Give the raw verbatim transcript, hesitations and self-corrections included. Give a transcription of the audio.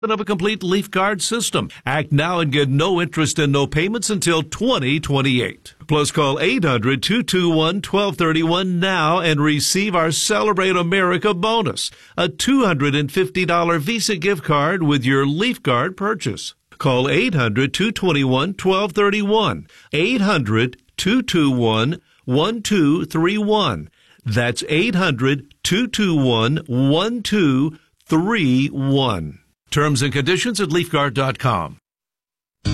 of a complete Leaf Guard system. Act now and get no interest and no payments until twenty twenty-eight. Plus, call eight hundred, two two one, one two three one now and receive our Celebrate America bonus, a two hundred fifty dollars Visa gift card with your Leaf Guard purchase. Call eight hundred, two two one, one two three one, eight hundred, two two one, one two three one. That's eight hundred, two two one, one two three one. Terms and conditions at leaf guard dot com.